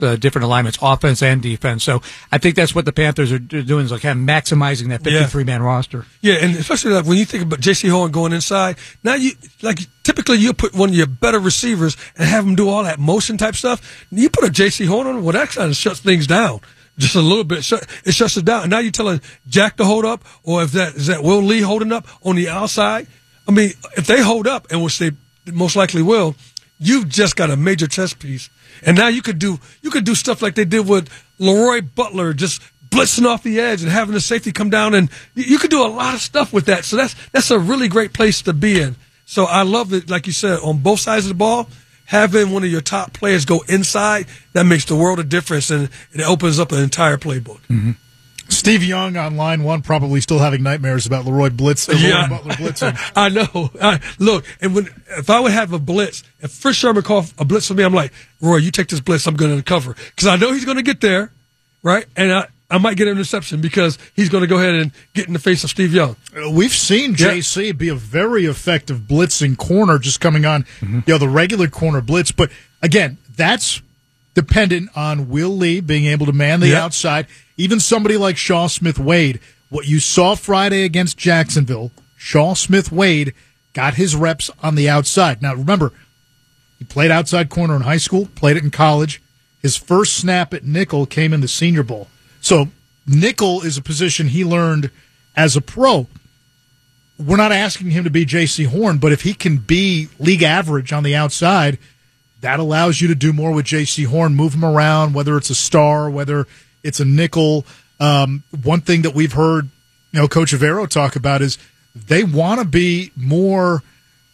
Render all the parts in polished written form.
the different alignments, offense and defense. So I think that's what the Panthers are doing, is like kind of maximizing that 53-man roster. Yeah, and especially like when you think about J.C. Horn going inside, now typically you put one of your better receivers and have him do all that motion type stuff. You put a J.C. Horn on him, well, that kind of shuts things down. Just a little bit, it shuts it down. And now you're telling Jack to hold up, or is that Will Lee holding up on the outside? I mean, if they hold up, and which they most likely will, you've just got a major chess piece. And now you could do stuff like they did with Leroy Butler, just blitzing off the edge and having the safety come down, and you could do a lot of stuff with that. So that's a really great place to be in. So I love it, like you said, on both sides of the ball. Having one of your top players go inside, that makes the world of difference, and it opens up an entire playbook. Mm-hmm. Steve Young on line one, probably still having nightmares about Leroy Butler blitzing. I know. Look, and if I would have a blitz, if Fritz Sherman called a blitz for me, I'm like, Roy, you take this blitz, I'm going to cover. Because I know he's going to get there, right? And I might get an interception because he's going to go ahead and get in the face of Steve Young. We've seen JC be a very effective blitzing corner, just coming on the regular corner blitz. But again, that's dependent on Will Lee being able to man the outside. Even somebody like Shaw Smith-Wade, what you saw Friday against Jacksonville, Shaw Smith-Wade got his reps on the outside. Now remember, he played outside corner in high school, played it in college. His first snap at nickel came in the Senior Bowl. So nickel is a position he learned as a pro. We're not asking him to be J.C. Horn, but if he can be league average on the outside, that allows you to do more with J.C. Horn, move him around, whether it's a star, whether it's a nickel. One thing that we've heard, Coach Avero talk about is they want to be more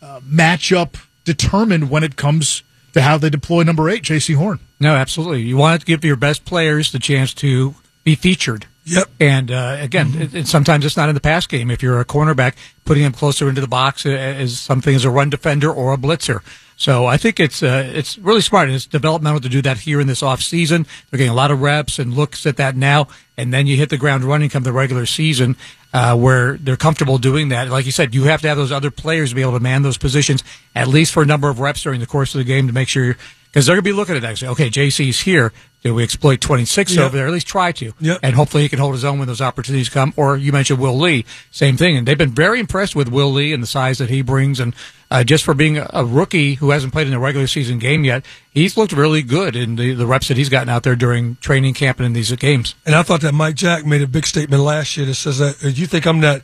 matchup determined when it comes to how they deploy number 8, J.C. Horn. No, absolutely. You want to give your best players the chance to be featured. Yep. And again, sometimes it's not in the pass game. If you're a cornerback, putting him closer into the box is something as a run defender or a blitzer. So I think it's really smart, and it's developmental to do that here in this off season. They're getting a lot of reps and looks at that now, and then you hit the ground running come the regular season, where they're comfortable doing that. Like you said, you have to have those other players to be able to man those positions at least for a number of reps during the course of the game to make sure because they're going to be looking at that and say, okay, JC's here. Did we exploit 26 over there? At least try to. Yep. And hopefully he can hold his own when those opportunities come. Or you mentioned Will Lee, same thing. And they've been very impressed with Will Lee and the size that he brings. And just for being a rookie who hasn't played in a regular season game yet, he's looked really good in the reps that he's gotten out there during training camp and in these games. And I thought that Mike Jack made a big statement last year that says that if you think I'm the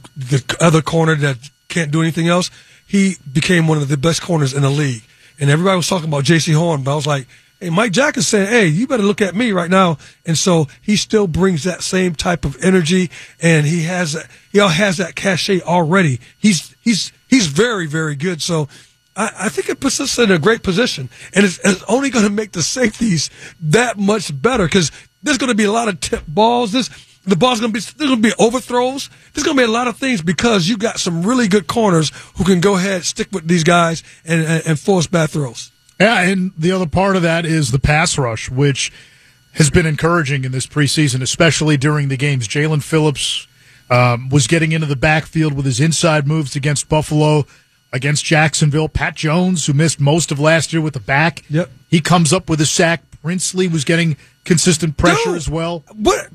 other corner that can't do anything else, he became one of the best corners in the league. And everybody was talking about J.C. Horn, but I was like, hey, Mike Jack is saying, hey, you better look at me right now. And so he still brings that same type of energy, and he has that cachet already. He's very, very good. So I think it puts us in a great position, and it's only going to make the safeties that much better because there's going to be a lot of tip balls. The ball's going to be overthrows. There's going to be a lot of things because you got some really good corners who can go ahead, stick with these guys, and force bad throws. Yeah, and the other part of that is the pass rush, which has been encouraging in this preseason, especially during the games. Jalen Phillips was getting into the backfield with his inside moves against Buffalo, against Jacksonville. Pat Jones, who missed most of last year with the back, he comes up with a sack. Princely was getting consistent pressure as well. What?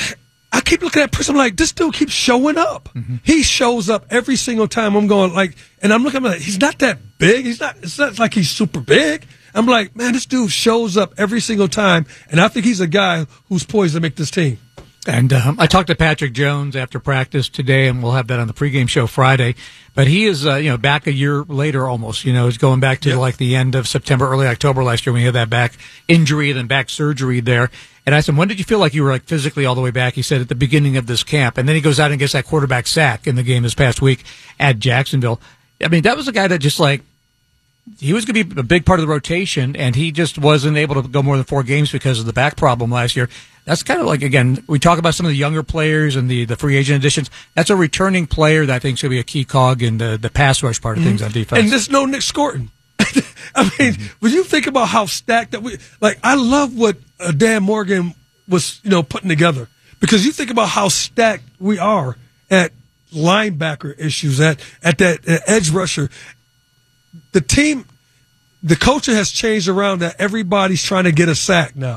I keep looking at Prince. I'm like, this dude keeps showing up. Mm-hmm. He shows up every single time. I'm going and I'm looking at him like, he's not that big. It's not like he's super big. I'm like, man, this dude shows up every single time, and I think he's a guy who's poised to make this team. And I talked to Patrick Jones after practice today, and we'll have that on the pregame show Friday. But he is, back a year later almost. He's going back to like the end of September, early October last year when he had that back injury and then back surgery there. And I said, when did you feel like you were physically all the way back? He said at the beginning of this camp. And then he goes out and gets that quarterback sack in the game this past week at Jacksonville. I mean, that was a guy that just he was going to be a big part of the rotation, and he just wasn't able to go more than 4 games because of the back problem last year. That's kind of again, we talk about some of the younger players and the free agent additions. That's a returning player that I think is going to be a key cog in the pass rush part of things on defense. And there's no Nick Scorton. I mean, when you think about how stacked that I love what Dan Morgan was, putting together, because you think about how stacked we are at linebacker issues, at that edge rusher. The team, the culture has changed around that everybody's trying to get a sack now.